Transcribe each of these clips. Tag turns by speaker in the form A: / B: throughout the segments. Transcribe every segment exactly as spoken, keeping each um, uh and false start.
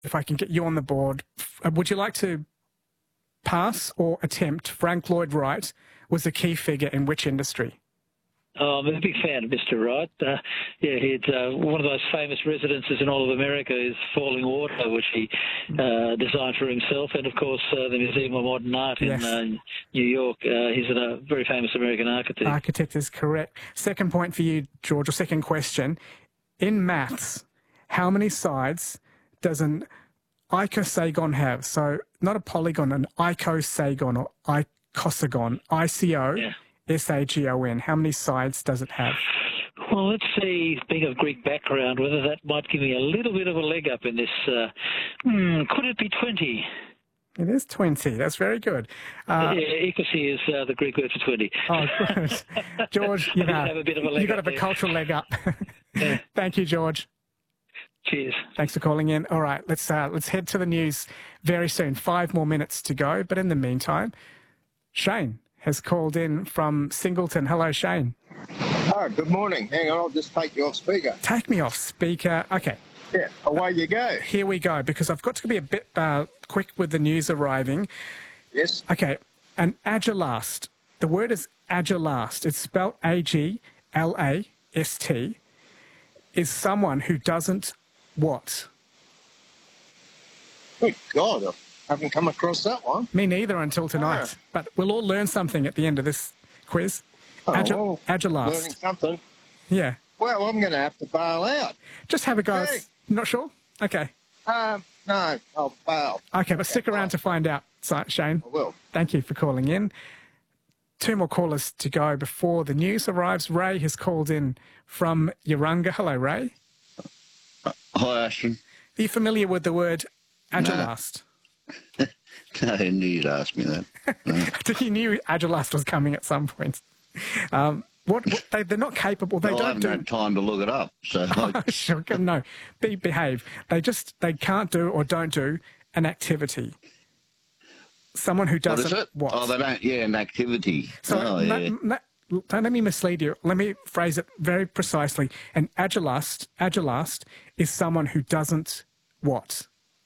A: if I can get you on the board, uh, would you like to pass or attempt Frank Lloyd Wright was a key figure in which industry?
B: Oh, I'm a big fan of Mister Wright. Uh, yeah, he's uh, one of those famous residences in all of America is Falling Water, which he uh, designed for himself, and of course uh, the Museum of Modern Art
A: Yes.
B: in uh, New York. Uh, he's a very famous American architect.
A: Architect is correct. Second point for you, George, or second question. In maths, how many sides does an icosagon have? So not a polygon, an icosagon or icosagon, I C O S A G O N. How many sides does it have?
B: Well, let's see, being of Greek background, whether that might give me a little bit of a leg up in this. Uh, hmm, could it be twenty?
A: It is twenty. That's very good. Uh,
B: yeah, ecosi is uh, the Greek word for twenty.
A: Oh, good. George, you know,
B: have a bit of a leg
A: you got
B: up
A: a
B: there.
A: cultural leg up.
B: Yeah.
A: Thank you, George.
B: Cheers.
A: Thanks for calling in. All right, let's uh, let's head to the news very soon. Five more minutes to go. But in the meantime, Shane has called in from Singleton. Hello, Shane.
C: Oh, good morning. Hang on, I'll just take you off speaker.
A: Take me off speaker. Okay.
C: Yeah, away you go.
A: Here we go, because I've got to be a bit uh, quick with the news arriving.
C: Yes.
A: Okay, an agilast. The word is agilast. It's spelled A G L A S T. Is someone who doesn't what?
C: Good God, I haven't come across that one.
A: Me neither until tonight.
C: Oh.
A: But we'll all learn something at the end of this quiz.
C: Oh,
A: Agi-
C: well,
A: agilast.
C: learning something.
A: Yeah.
C: Well, I'm going to have to bail out.
A: Just have a go.
C: Hey.
A: Not sure? Okay.
C: Um, no, I'll bail.
A: Okay, but stick around
C: fine.
A: to find out, Si- Shane.
C: I will.
A: Thank you for calling in. Two more callers to go before the news arrives. Ray has called in from Yarunga. Hello, Ray.
D: Hi, Ashton.
A: Are you familiar with the word agilast?
D: No, I knew you'd ask me that. No.
A: You knew agilast was coming at some point. Um, what, what they, they're not capable. They
D: Well, I
A: don't
D: haven't
A: do.
D: had time to look it up, so I,
A: Sure, no, be behave. They just they can't do or don't do an activity. Someone who
D: what
A: doesn't
D: is it?
A: what?
D: Oh, they don't. Yeah, an activity.
A: So
D: oh,
A: ma-
D: yeah.
A: ma- don't let me mislead you. Let me phrase it very precisely. An agilast, agilast is someone who doesn't what?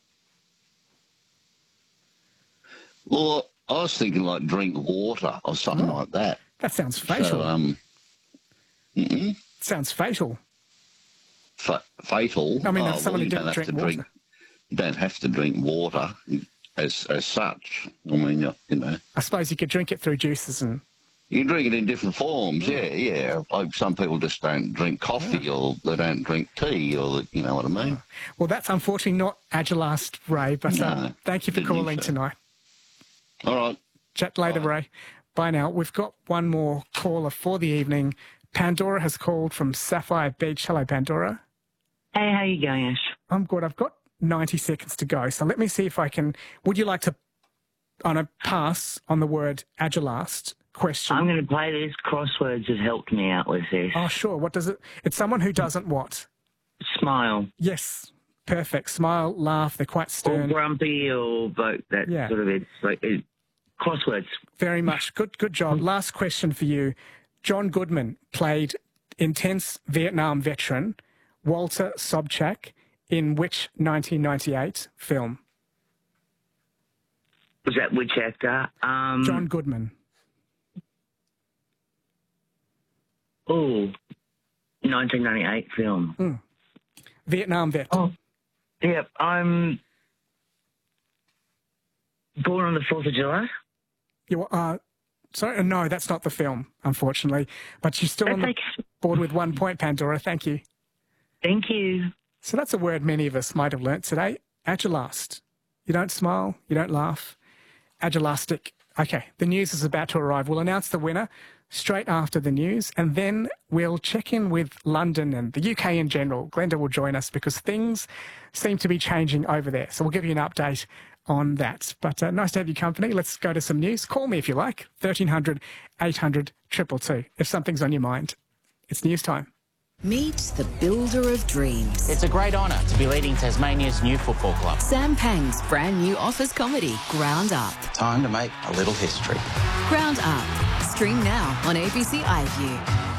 D: Well, I was thinking like drink water or something like that.
A: That sounds fatal.
D: So, um, mm-mm,
A: Sounds fatal.
D: fa- fatal.
A: I mean,
D: oh,
A: if someone
D: well,
A: who
D: you
A: didn't
D: don't have
A: drink
D: to
A: water.
D: drink. You don't have to drink water as as such. I mean, you you know.
A: I suppose you could drink it through juices and.
D: You can drink it in different forms, yeah, yeah. Like some people just don't drink coffee or they don't drink tea or, you know what I mean?
A: Well, that's unfortunately not agilast, Ray, but uh,
D: No,
A: thank you for
D: didn't think
A: calling
D: so.
A: tonight.
D: All right.
A: Chat later,
D: Bye.
A: Ray. Bye now. We've got one more caller for the evening. Pandora has called from Sapphire Beach. Hello, Pandora.
E: Hey, how you going, Ash?
A: I'm good. I've got ninety seconds to go, so let me see if I can. Would you like to, on a pass on the word agilast question?
E: I'm going to play this. Crosswords has helped me out with this.
A: Oh, sure. What does it? It's someone who doesn't what?
E: Smile.
A: Yes. Perfect. Smile, laugh. They're quite
E: Or
A: stern.
E: grumpy or both. That
A: Yeah.
E: sort of it. Like, it. Crosswords.
A: Very much. Good good job. Last question for you. John Goodman played intense Vietnam veteran Walter Sobchak in which nineteen ninety-eight film?
E: Was that which actor? Um,
A: John Goodman.
E: Oh, nineteen ninety-eight film.
A: Vietnam vet.
E: Oh, yep. I'm born on the fourth of July.
A: You, uh, sorry, no, that's not the film, unfortunately. But you're still on
E: That's
A: the
E: okay.
A: board with one point, Pandora. Thank you.
E: Thank you.
A: So that's a word many of us might have learnt today. Agilast. You don't smile, you don't laugh. Agilastic. Okay, the news is about to arrive. We'll announce the winner straight after the news, and then we'll check in with London and the U K in general. Glenda will join us because things seem to be changing over there. So we'll give you an update on that. But uh, nice to have your company. Let's go to some news. Call me if you like. thirteen hundred, eight hundred, two two two if something's on your mind. It's news time.
F: Meet the builder of dreams.
G: It's a great honour to be leading Tasmania's new football club.
F: Sam Pang's brand new office comedy, Ground Up.
G: Time to make a little history.
F: Ground Up. Stream now on A B C iView.